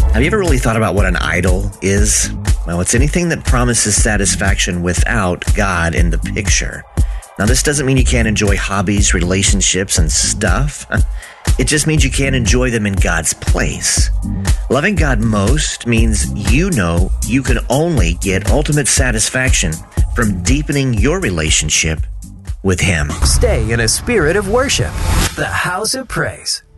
Have you ever really thought about what an idol is? Well, it's anything that promises satisfaction without God in the picture. Now, this doesn't mean you can't enjoy hobbies, relationships, and stuff. It just means you can't enjoy them in God's place. Loving God most means you know you can only get ultimate satisfaction from deepening your relationship with Him. Stay in a spirit of worship. The House of Praise.